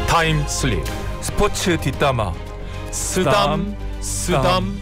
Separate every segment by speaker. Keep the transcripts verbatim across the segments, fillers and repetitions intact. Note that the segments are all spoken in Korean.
Speaker 1: 타임슬립 스포츠 뒷담화 쓰담 쓰담.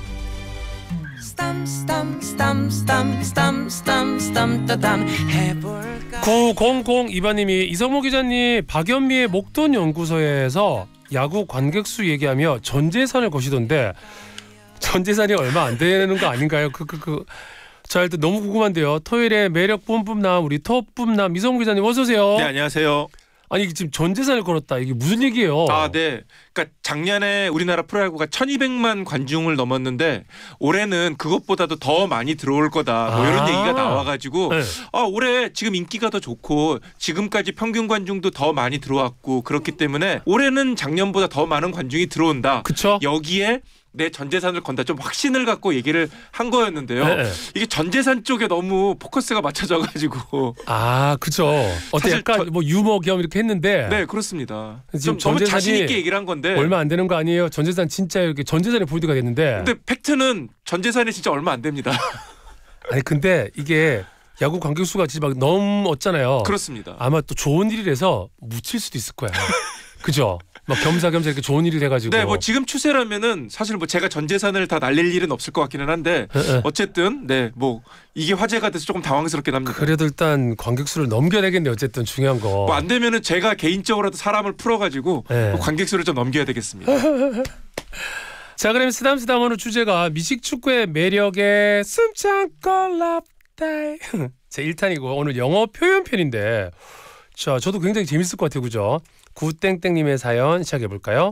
Speaker 2: 구공공이 번님이 이성모 기자님 박연미의 목돈 연구소에서 야구 관객수 얘기하며 전재산을 거시던데 전재산이 얼마 안 되는 거 아닌가요? 그그 그. 자, 일단 너무 궁금한데요. 토요일에 매력 뿜뿜남 우리 토뿜남 이성모 기자님 어서 오세요.
Speaker 3: 네, 안녕하세요.
Speaker 2: 아니 지금 전재산을 걸었다. 이게 무슨 얘기예요?
Speaker 3: 아, 네. 그러니까 작년에 우리나라 프로야구가 천이백만 관중을 넘었는데 올해는 그것보다도 더 많이 들어올 거다. 뭐 이런
Speaker 2: 아.
Speaker 3: 얘기가 나와가지고
Speaker 2: 네.
Speaker 3: 아, 올해 지금 인기가 더 좋고 지금까지 평균 관중도 더 많이 들어왔고 그렇기 때문에 올해는 작년보다 더 많은 관중이 들어온다.
Speaker 2: 그쵸?
Speaker 3: 여기에 내 전재산을 건다 좀 확신을 갖고 얘기를 한 거였는데요.
Speaker 2: 네.
Speaker 3: 이게 전재산 쪽에 너무 포커스가 맞춰져가지고
Speaker 2: 아, 그죠. 어때
Speaker 3: 사실
Speaker 2: 약간
Speaker 3: 저-
Speaker 2: 뭐 유머 겸 이렇게 했는데
Speaker 3: 네, 그렇습니다.
Speaker 2: 지금
Speaker 3: 좀 너무
Speaker 2: 전재산이
Speaker 3: 자신 있게 얘기를 한 건데
Speaker 2: 얼마 안 되는 거 아니에요? 전재산 진짜 이렇게 전재산이 보이드가 됐는데.
Speaker 3: 근데 팩트는 전재산이 진짜 얼마 안 됩니다.
Speaker 2: 아니 근데 이게 야구 관객수가 진짜 막 넘었잖아요.
Speaker 3: 그렇습니다.
Speaker 2: 아마 또 좋은 일이라서 묻힐 수도 있을 거야. 그죠? 막 겸사겸사 이렇게 좋은 일이 돼가지고.
Speaker 3: 네, 뭐 지금 추세라면은 사실 뭐 제가 전 재산을 다 날릴 일은 없을 것 같기는 한데
Speaker 2: 에, 에.
Speaker 3: 어쨌든 네, 뭐 이게 화제가 돼서 조금 당황스럽긴 합니다.
Speaker 2: 그래도 일단 관객수를 넘겨야 되겠네. 어쨌든 중요한 거.
Speaker 3: 뭐 안 되면은 제가 개인적으로도 사람을 풀어가지고
Speaker 2: 네.
Speaker 3: 뭐 관객수를 좀 넘겨야 되겠습니다.
Speaker 2: 자, 그럼 쓰담쓰담 오늘 주제가 미식축구의 매력에 숨참고 랍다이. 제 일 탄이고 오늘 영어 표현 편인데 자, 저도 굉장히 재밌을 것 같아요. 그죠? 구땡땡님의 사연 시작해볼까요?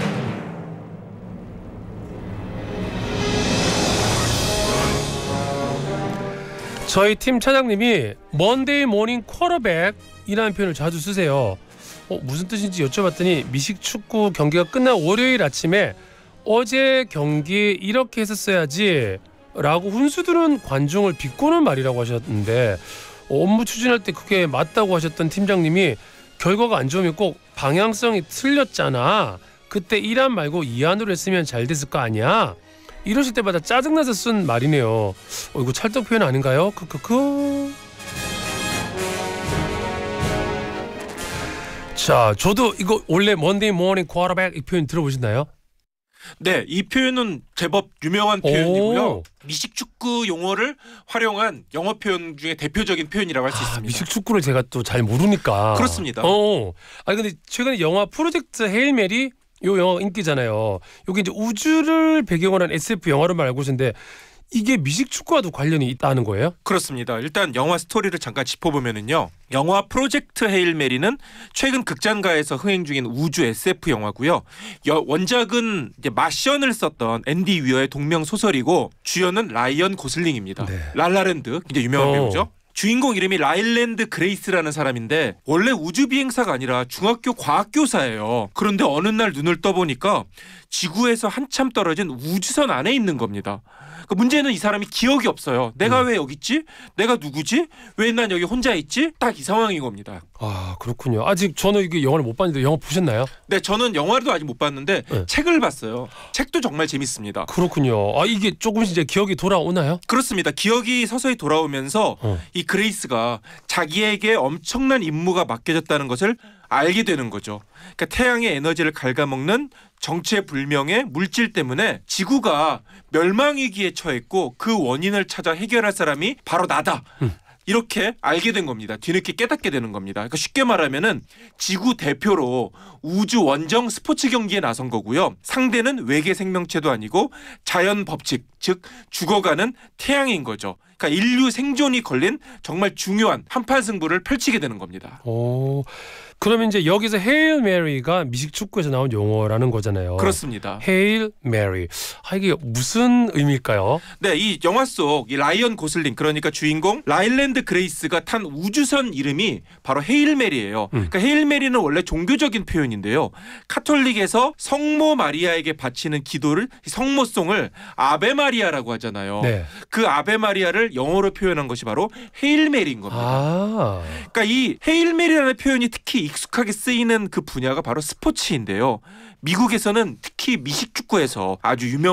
Speaker 2: 저희 팀 차장님이 먼데이 모닝 쿼터백이라는 표현을 자주 쓰세요. 어, 무슨 뜻인지 여쭤봤더니 미식축구 경기가 끝난 월요일 아침에 어제 경기 이렇게 했었어야지 라고 훈수두는 관중을 비꼬는 말이라고 하셨는데 어, 업무 추진할 때 그게 맞다고 하셨던 팀장님이 결과가 안 좋으면 꼭 방향성이 틀렸잖아. 그때 일안 말고 이안으로 했으면 잘 됐을 거 아니야. 이러실 때마다 짜증나서 쓴 말이네요. 어, 이거 찰떡 표현 아닌가요? 크크크. 자, 저도 이거 원래 먼데이 모닝 쿼터백 이 표현 들어보셨나요?
Speaker 3: 네, 이 표현은 제법 유명한
Speaker 2: 오.
Speaker 3: 표현이고요. 미식축구 용어를 활용한 영어 표현 중에 대표적인 표현이라고 할 수
Speaker 2: 아,
Speaker 3: 있습니다.
Speaker 2: 미식축구를 제가 또 잘 모르니까.
Speaker 3: 그렇습니다.
Speaker 2: 어. 아니 근데 최근에 영화 프로젝트 헤일 메리 요 영화 인기잖아요. 여기 이제 우주를 배경으로 한 에스에프 영화로 알고 있는데 이게 미식축구와도 관련이 있다는 거예요?
Speaker 3: 그렇습니다. 일단 영화 스토리를 잠깐 짚어보면은요. 영화 프로젝트 헤일 메리는 최근 극장가에서 흥행 중인 우주 에스에프 영화고요. 여, 원작은 이제 마션을 썼던 앤디 위어의 동명 소설이고 주연은 라이언 고슬링입니다.
Speaker 2: 네.
Speaker 3: 랄라랜드 굉장히 유명한
Speaker 2: 어.
Speaker 3: 배우죠. 주인공 이름이 라일랜드 그레이스라는 사람인데 원래 우주 비행사가 아니라 중학교 과학교사예요. 그런데 어느 날 눈을 떠보니까 지구에서 한참 떨어진 우주선 안에 있는 겁니다. 그러니까 문제는 이 사람이 기억이 없어요. 내가
Speaker 2: 음.
Speaker 3: 왜 여기 있지? 내가 누구지? 왜 난 여기 혼자 있지? 딱 이 상황인 겁니다.
Speaker 2: 아, 그렇군요. 아직 저는 이게 영화를 못 봤는데 영화 보셨나요?
Speaker 3: 네, 저는 영화도 아직 못 봤는데
Speaker 2: 네.
Speaker 3: 책을 봤어요. 책도 정말 재밌습니다.
Speaker 2: 그렇군요. 아, 이게 조금씩 이제 기억이 돌아오나요?
Speaker 3: 그렇습니다. 기억이 서서히 돌아오면서
Speaker 2: 어.
Speaker 3: 이 그레이스가 자기에게 엄청난 임무가 맡겨졌다는 것을 알게 되는 거죠. 그러니까 태양의 에너지를 갉아먹는 정체불명의 물질 때문에 지구가 멸망 위기에 처했고 그 원인을 찾아 해결할 사람이 바로 나다.
Speaker 2: 음.
Speaker 3: 이렇게 알게 된 겁니다. 뒤늦게 깨닫게 되는 겁니다. 그러니까 쉽게 말하면은 지구 대표로 우주 원정 스포츠 경기에 나선 거고요. 상대는 외계 생명체도 아니고 자연 법칙, 즉 죽어가는 태양인 거죠. 그러니까 인류 생존이 걸린 정말 중요한 한판 승부를 펼치게 되는 겁니다.
Speaker 2: 오. 그러면 이제 여기서 헤일 메리가 미식축구에서 나온 용어라는 거잖아요.
Speaker 3: 그렇습니다.
Speaker 2: 헤일 메리. 아, 이게 무슨 의미일까요?
Speaker 3: 네, 이 영화 속 이 라이언 고슬링 그러니까 주인공 라일랜드 그레이스가 탄 우주선 이름이 바로 헤일 메리예요.
Speaker 2: 음.
Speaker 3: 그러니까 헤일 메리는 원래 종교적인 표현인데요. 카톨릭에서 성모 마리아에게 바치는 기도를 성모송을 아베 마리아라고 하잖아요.
Speaker 2: 네.
Speaker 3: 그 아베 마리아를 영어로 표현한 것이 바로 헤일 메리인 겁니다.
Speaker 2: 아.
Speaker 3: 그러니까 이 헤일 메리라는 표현이 특히 익숙하게 쓰이는 그 분야가 바로 스포츠인데요. 미국에서는 특히 미식축구에서 아주 유명한